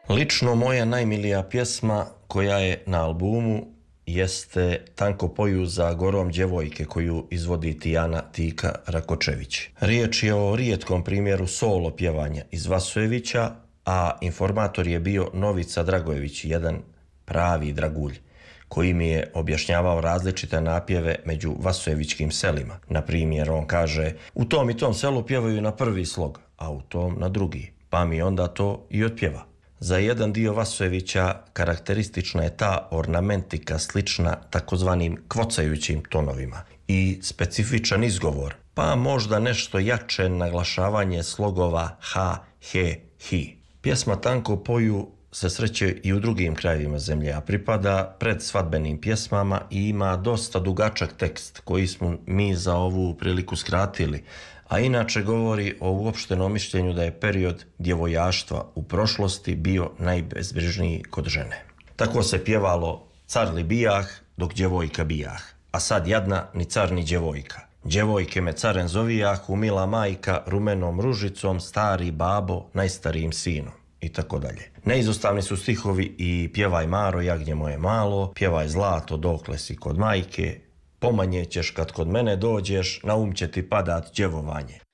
Lično moja najmilija pjesma koja je na albumu jeste Tanko poju za gorom djevojke koju izvodi Tijana Tika Rakočević. Riječ je o rijetkom primjeru solo pjevanja iz Vasojevića, a informator je bio Novica Dragojević, jedan pravi dragulj, koji mi je objašnjavao različite napjeve među vasojevićkim selima. Na primjer, on kaže, u tom i tom selu pjevaju na prvi slog, a u tom na drugi, pa mi onda to i otpjeva. Za jedan dio Vasojevića karakteristična je ta ornamentika slična takozvanim kvocajućim tonovima i specifičan izgovor, pa možda nešto jače naglašavanje slogova ha, he, hi. Pjesma Tanko poju se sreće i u drugim krajevima zemlje, a pripada pred svadbenim pjesmama i ima dosta dugačak tekst koji smo mi za ovu priliku skratili, a inače govori o uopštenom mišljenju da je period djevojaštva u prošlosti bio najbezbrižniji kod žene. Tako se pjevalo car li bijah dok djevojka bijah, a sad jadna ni car ni djevojka. Djevojke me caren zovijah, umila majka rumenom ružicom, stari babo najstarijim sinom. I tako dalje. Neizostavni su stihovi i Pjevaj Maro, jagnje moje malo, Pjevaj zlato, dokle si kod majke, pomanje ćeš kad kod mene dođeš, na um će ti padat djevovanje.